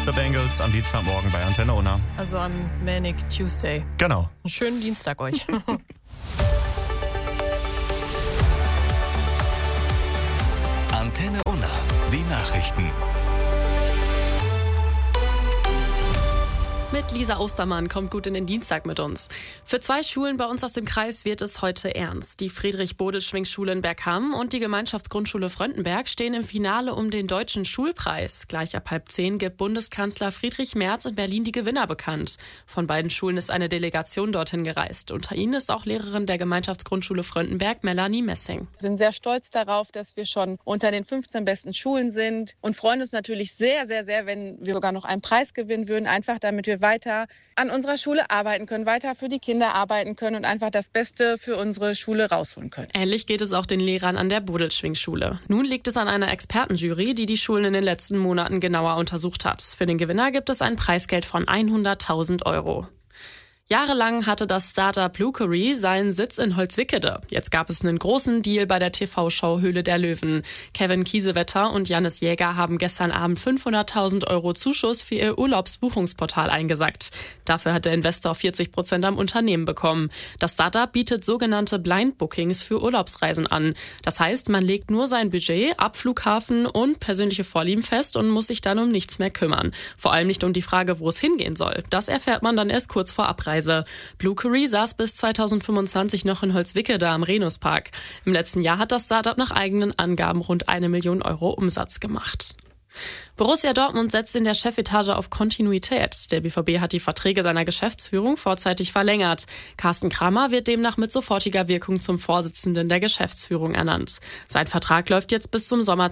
The Bangles am Dienstagmorgen bei Antenne Unna. Also am Manic Tuesday. Genau. Einen schönen Dienstag euch. Antenne Unna, die Nachrichten. Mit Lisa Ostermann kommt gut in den Dienstag mit uns. Für 2 Schulen bei uns aus dem Kreis wird es heute ernst. Die Friedrich-Bode-Schwing-Schule in Berghammen und die Gemeinschaftsgrundschule Fröndenberg stehen im Finale um den Deutschen Schulpreis. Gleich ab 9:30 gibt Bundeskanzler Friedrich Merz in Berlin die Gewinner bekannt. Von beiden Schulen ist eine Delegation dorthin gereist. Unter ihnen ist auch Lehrerin der Gemeinschaftsgrundschule Fröndenberg, Melanie Messing. Wir sind sehr stolz darauf, dass wir schon unter den 15 besten Schulen sind und freuen uns natürlich sehr, sehr, sehr, wenn wir sogar noch einen Preis gewinnen würden, einfach damit wir weiter an unserer Schule arbeiten können, weiter für die Kinder arbeiten können und einfach das Beste für unsere Schule rausholen können. Ähnlich geht es auch den Lehrern an der Bodelschwing-Schule. Nun liegt es an einer Expertenjury, die die Schulen in den letzten Monaten genauer untersucht hat. Für den Gewinner gibt es ein Preisgeld von 100.000 Euro. Jahrelang hatte das Startup Blueberry seinen Sitz in Holzwickede. Jetzt gab es einen großen Deal bei der TV-Show Höhle der Löwen. Kevin Kiesewetter und Jannis Jäger haben gestern Abend 500.000 Euro Zuschuss für ihr Urlaubsbuchungsportal eingesackt. Dafür hat der Investor 40% am Unternehmen bekommen. Das Startup bietet sogenannte Blind Bookings für Urlaubsreisen an. Das heißt, man legt nur sein Budget, Abflughafen und persönliche Vorlieben fest und muss sich dann um nichts mehr kümmern. Vor allem nicht um die Frage, wo es hingehen soll. Das erfährt man dann erst kurz vor Abreise. Blueberry saß bis 2025 noch in Holzwickede am Renuspark. Im letzten Jahr hat das Startup nach eigenen Angaben rund 1 Million Euro Umsatz gemacht. Borussia Dortmund setzt in der Chefetage auf Kontinuität. Der BVB hat die Verträge seiner Geschäftsführung vorzeitig verlängert. Carsten Kramer wird demnach mit sofortiger Wirkung zum Vorsitzenden der Geschäftsführung ernannt. Sein Vertrag läuft jetzt bis zum Sommer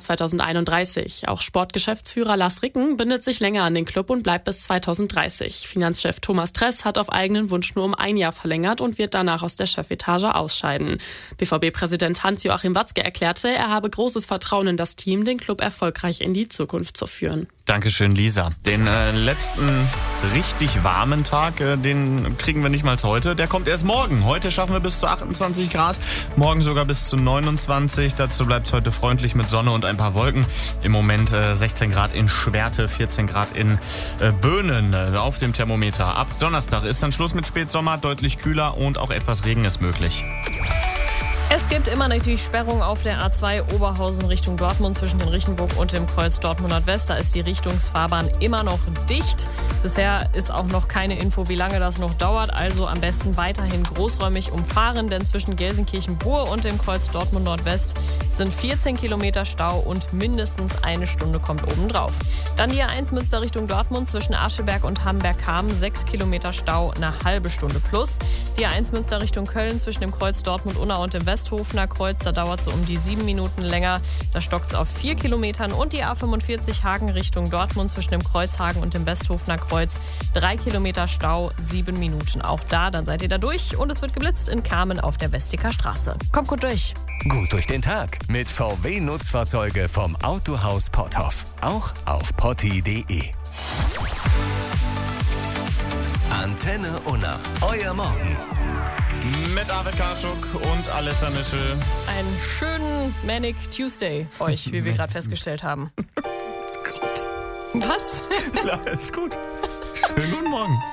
2031. Auch Sportgeschäftsführer Lars Ricken bindet sich länger an den Klub und bleibt bis 2030. Finanzchef Thomas Tress hat auf eigenen Wunsch nur um 1 Jahr verlängert und wird danach aus der Chefetage ausscheiden. BVB-Präsident Hans-Joachim Watzke erklärte, er habe großes Vertrauen in das Team, den Klub erfolgreich in die Zukunft zu führen. Dankeschön, Lisa. Den letzten richtig warmen Tag, den kriegen wir nicht mal heute. Der kommt erst morgen. Heute schaffen wir bis zu 28 Grad, morgen sogar bis zu 29. Dazu bleibt es heute freundlich mit Sonne und ein paar Wolken. Im Moment 16 Grad in Schwerte, 14 Grad in Böhnen auf dem Thermometer. Ab Donnerstag ist dann Schluss mit Spätsommer, deutlich kühler und auch etwas Regen ist möglich. Es gibt immer noch die Sperrung auf der A2 Oberhausen Richtung Dortmund zwischen den Richtenburg und dem Kreuz Dortmund Nordwest. Da ist die Richtungsfahrbahn immer noch dicht. Bisher ist auch noch keine Info, wie lange das noch dauert. Also am besten weiterhin großräumig umfahren, denn zwischen Gelsenkirchen-Buhr und dem Kreuz Dortmund Nordwest sind 14 Kilometer Stau und mindestens 1 Stunde kommt obendrauf. Dann die A1 Münster Richtung Dortmund zwischen Ascheberg und Hamberg-Kamen, 6 Kilometer Stau, eine halbe Stunde plus. Die A1 Münster Richtung Köln zwischen dem Kreuz Dortmund-Unna und dem Westhofener Kreuz, da dauert es so um die 7 Minuten länger. Da stockt es auf 4 Kilometern. Und die A45 Hagen Richtung Dortmund zwischen dem Kreuz Hagen und dem Westhofener Kreuz, 3 Kilometer Stau, 7 Minuten. Auch da, dann seid ihr da durch und es wird geblitzt in Kamen auf der Westiker Straße. Kommt gut durch. Gut durch den Tag mit VW-Nutzfahrzeuge vom Autohaus Potthoff. Auch auf potti.de. Antenne Unna, euer Morgen. Mit Arvid Karschuk und Alessa Mischel. Einen schönen Manic Tuesday euch, wie wir gerade festgestellt haben. Gott. Was? Ja, ist gut. Schönen guten Morgen.